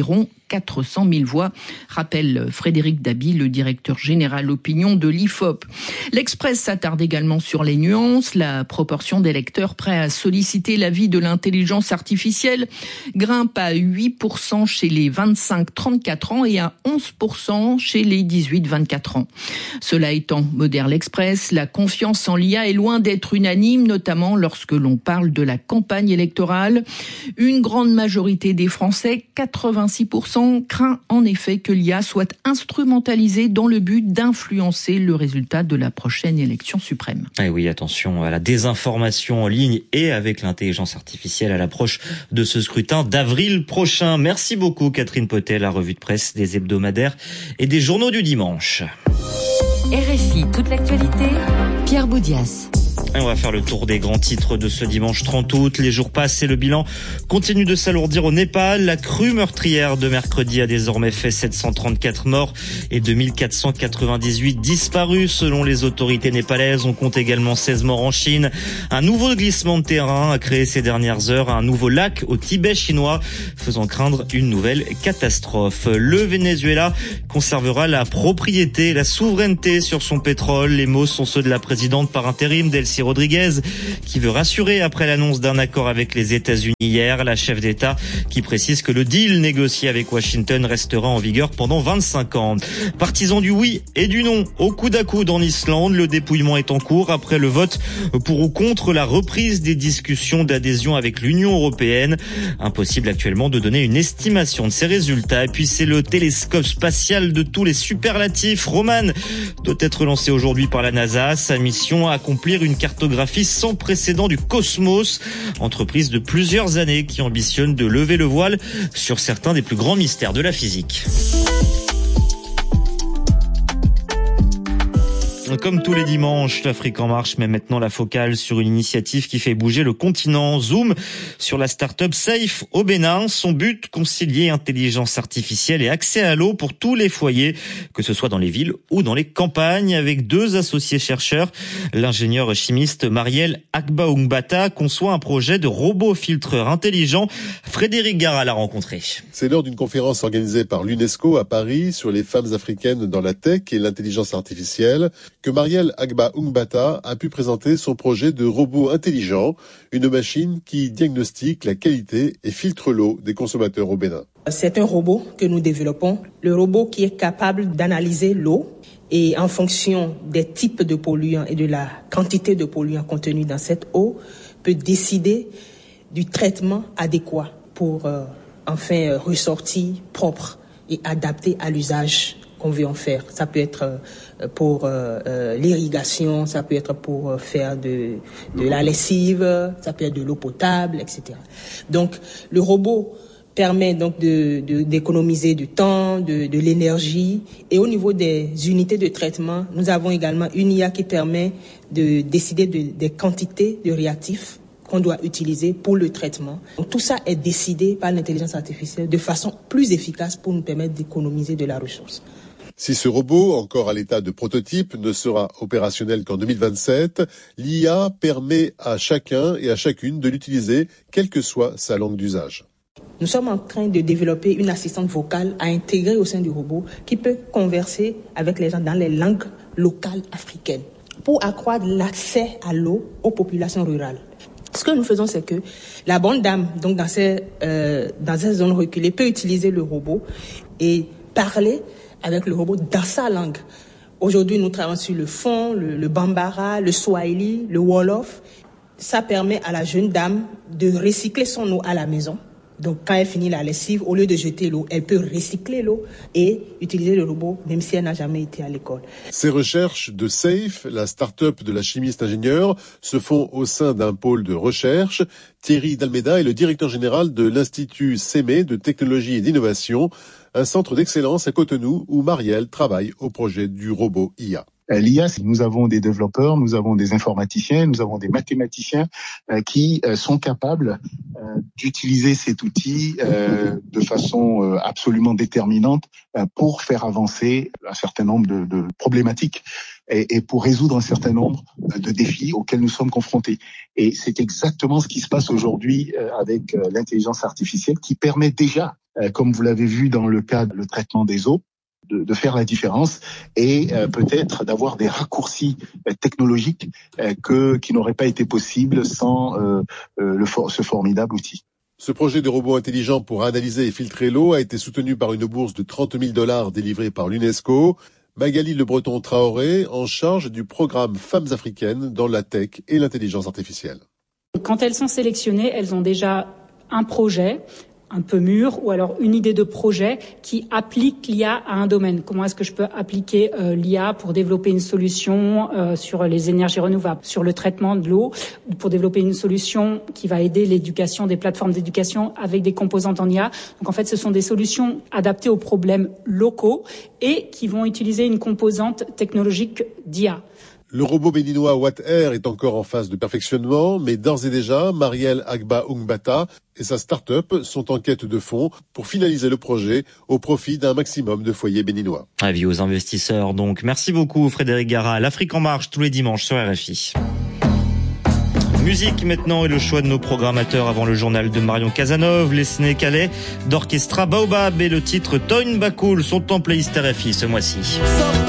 quatre cent mille voix, rappelle Frédéric Dabi, le directeur général opinion de l'I F O P. L'Express s'attarde également sur les nuances. La proportion d'électeurs prêts à solliciter l'avis de l'intelligence artificielle grimpe à huit pour cent chez les vingt-cinq trente-quatre ans et à onze pour cent chez les dix-huit vingt-quatre ans. Cela étant, modère l'Express, la confiance en l'I A est loin d'être unanime, notamment lorsque l'on parle de la campagne électorale. Une grande majorité des Français, quatre-vingt-six pour cent, craint en effet que l'I A soit instrumentalisée dans le but d'influencer le résultat de la prochaine élection suprême. Et oui, attention à la désinformation en ligne et avec l'intelligence artificielle à l'approche de ce scrutin d'avril prochain. Merci beaucoup Catherine Potet, la revue de presse des hebdomadaires et des journaux du dimanche. R F I, toute l'actualité, Pierre Boudias. Et on va faire le tour des grands titres de ce dimanche trente août. Les jours passent et le bilan continue de s'alourdir au Népal. La crue meurtrière de mercredi a désormais fait sept cent trente-quatre morts et deux mille quatre cent quatre-vingt-dix-huit disparus selon les autorités népalaises. On compte également seize morts en Chine. Un nouveau glissement de terrain a créé ces dernières heures un nouveau lac au Tibet chinois, faisant craindre une nouvelle catastrophe. Le Venezuela conservera la propriété, la souveraineté sur son pétrole. Les mots sont ceux de la présidente par intérim, Delcy Rodriguez, qui veut rassurer après l'annonce d'un accord avec les États-Unis hier. La chef d'État qui précise que le deal négocié avec Washington restera en vigueur pendant vingt-cinq ans. Partisans du oui et du non au coude à coude en Islande, le dépouillement est en cours après le vote pour ou contre la reprise des discussions d'adhésion avec l'Union européenne. Impossible actuellement de donner une estimation de ces résultats. Et puis c'est le télescope spatial de tous les superlatifs. Roman doit être lancé aujourd'hui par la NASA. Sa mission, accomplir une cartographie sans précédent du cosmos, entreprise de plusieurs années qui ambitionne de lever le voile sur certains des plus grands mystères de la physique. Comme tous les dimanches, l'Afrique en marche met maintenant la focale sur une initiative qui fait bouger le continent. Zoom sur la start-up Safe au Bénin. Son but, concilier intelligence artificielle et accès à l'eau pour tous les foyers, que ce soit dans les villes ou dans les campagnes, avec deux associés chercheurs. L'ingénieur chimiste Marielle Agba-Ungbata conçoit un projet de robot filtreur intelligent. Frédéric Gara l'a rencontré. C'est lors d'une conférence organisée par l'UNESCO à Paris sur les femmes africaines dans la tech et l'intelligence artificielle que Marielle Agba-Ungbata a pu présenter son projet de robot intelligent, une machine qui diagnostique la qualité et filtre l'eau des consommateurs au Bénin. C'est un robot que nous développons, le robot qui est capable d'analyser l'eau et en fonction des types de polluants et de la quantité de polluants contenus dans cette eau, peut décider du traitement adéquat pour euh, enfin ressortir propre et adapté à l'usage qu'on veut en faire. Ça peut être pour euh, euh, l'irrigation, ça peut être pour euh, faire de, de la lessive, ça peut être de l'eau potable, et cetera. Donc, le robot permet donc de, de, d'économiser du temps, de, de l'énergie. Et au niveau des unités de traitement, nous avons également une I A qui permet de décider de, des quantités de réactifs qu'on doit utiliser pour le traitement. Donc, tout ça est décidé par l'intelligence artificielle de façon plus efficace pour nous permettre d'économiser de la ressource. Si ce robot, encore à l'état de prototype, ne sera opérationnel qu'en deux mille vingt-sept, l'I A permet à chacun et à chacune de l'utiliser, quelle que soit sa langue d'usage. Nous sommes en train de développer une assistante vocale à intégrer au sein du robot qui peut converser avec les gens dans les langues locales africaines pour accroître l'accès à l'eau aux populations rurales. Ce que nous faisons, c'est que la bonne dame, donc dans ces, euh, dans ces zones reculées, peut utiliser le robot et parler avec le robot dans sa langue. Aujourd'hui, nous travaillons sur le fon, le, le bambara, le swahili, le wolof. Ça permet à la jeune dame de recycler son eau à la maison. Donc, quand elle finit la lessive, au lieu de jeter l'eau, elle peut recycler l'eau et utiliser le robot, même si elle n'a jamais été à l'école. Ces recherches de Safe, la start-up de la chimiste ingénieure, se font au sein d'un pôle de recherche. Thierry Dalmeda est le directeur général de l'Institut C E M E de technologie et d'innovation, un centre d'excellence à Cotonou où Marielle travaille au projet du robot I A. L'I A, nous avons des développeurs, nous avons des informaticiens, nous avons des mathématiciens euh, qui euh, sont capables euh, d'utiliser cet outil euh, de façon euh, absolument déterminante euh, pour faire avancer un certain nombre de, de problématiques et, et pour résoudre un certain nombre de défis auxquels nous sommes confrontés. Et c'est exactement ce qui se passe aujourd'hui euh, avec euh, l'intelligence artificielle qui permet déjà euh, comme vous l'avez vu dans le cas du traitement des eaux, de, de faire la différence et euh, peut-être d'avoir des raccourcis euh, technologiques euh, que qui n'auraient pas été possibles sans euh, euh, le for- ce formidable outil. Ce projet de robot intelligent pour analyser et filtrer l'eau a été soutenu par une bourse de trente mille dollars délivrée par l'UNESCO. Magali Le Breton Traoré, en charge du programme Femmes africaines dans la tech et l'intelligence artificielle. Quand elles sont sélectionnées, elles ont déjà un projet un peu mûr ou alors une idée de projet qui applique l'I A à un domaine. Comment est-ce que je peux appliquer euh, l'I A pour développer une solution euh, sur les énergies renouvelables, sur le traitement de l'eau, pour développer une solution qui va aider l'éducation, des plateformes d'éducation avec des composantes en I A. Donc en fait, ce sont des solutions adaptées aux problèmes locaux et qui vont utiliser une composante technologique d'I A. Le robot béninois WattAir est encore en phase de perfectionnement, mais d'ores et déjà, Marielle Agba Ungbata et sa start-up sont en quête de fonds pour finaliser le projet au profit d'un maximum de foyers béninois. Avis aux investisseurs donc. Merci beaucoup Frédéric Gara. L'Afrique en marche tous les dimanches sur R F I. Musique maintenant et le choix de nos programmateurs avant le journal de Marion Casanov. Les Sénégalais d'Orchestra Baobab et le titre Toyn Bakul sont en playlist R F I ce mois-ci.